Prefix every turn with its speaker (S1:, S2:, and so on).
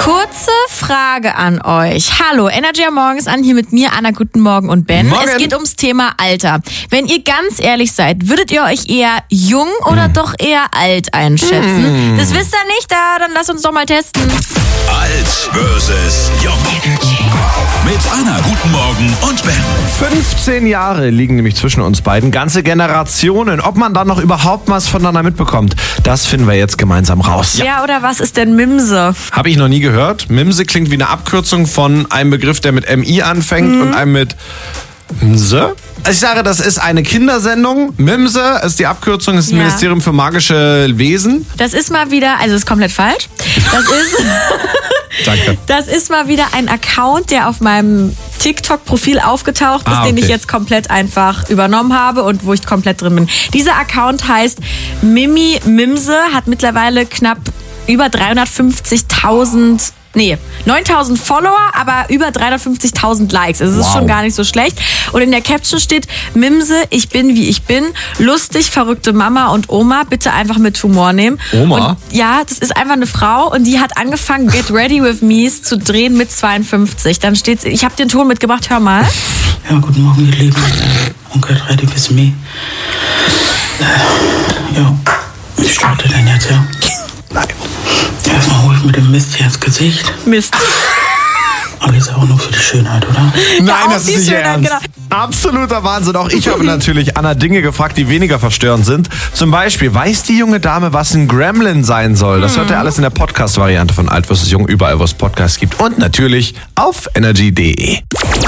S1: Kurze Frage an euch. Hallo, Energy am Morgen ist an, hier mit mir, Anna, guten Morgen und Ben.
S2: Morgen.
S1: Es geht ums Thema Alter. Wenn ihr ganz ehrlich seid, würdet ihr euch eher jung oder doch eher alt einschätzen? Das wisst ihr nicht, dann lasst uns doch mal testen.
S3: Alt versus Jung. Mit Anna, guten Morgen und Ben.
S2: 15 Jahre liegen nämlich zwischen uns beiden. Ganze Generationen. Ob man da noch überhaupt was voneinander mitbekommt, das finden wir jetzt gemeinsam raus.
S1: Ja, oder was ist denn Mimse?
S2: Habe ich noch nie gehört. Mimse klingt wie eine Abkürzung von einem Begriff, der mit MI anfängt und einem mit Mse. Ich sage, das ist eine Kindersendung. Mimse ist die Abkürzung, ist das Ministerium für magische Wesen.
S1: Das ist mal wieder, also ist komplett falsch. Das ist,
S2: Danke.
S1: das ist mal wieder ein Account, der auf meinem TikTok-Profil aufgetaucht ist, den ich jetzt komplett einfach übernommen habe und wo ich komplett drin bin. Dieser Account heißt Mimi Mimse, hat mittlerweile knapp über 9.000 Follower, aber über 350.000 Likes. Also es ist schon gar nicht so schlecht. Und in der Caption steht: Mimse, ich bin wie ich bin. Lustig, verrückte Mama und Oma. Bitte einfach mit Humor nehmen.
S2: Oma?
S1: Und ja, das ist einfach eine Frau und die hat angefangen, Get Ready With Me's zu drehen mit 52. Dann steht's, ich habe den Ton mitgebracht, hör mal.
S4: Ja, guten Morgen, ihr Lieben. Und Get Ready With Me. Ja, ich starte denn jetzt, ja?
S2: Nein.
S4: Erstmal hole ich mir den Mist hier ins Gesicht.
S1: Mist.
S4: Alles auch nur für die Schönheit, oder?
S2: Nein,
S1: auch
S2: das
S1: die
S2: ist nicht
S1: Schönheit,
S2: ernst.
S1: genau.
S2: Absoluter Wahnsinn. Auch ich habe natürlich Anna Dinge gefragt, die weniger verstörend sind. Zum Beispiel, weiß die junge Dame, was ein Gremlin sein soll? Das hört ihr alles in der Podcast-Variante von Alt vs. Jung, überall, wo es Podcasts gibt. Und natürlich auf energy.de.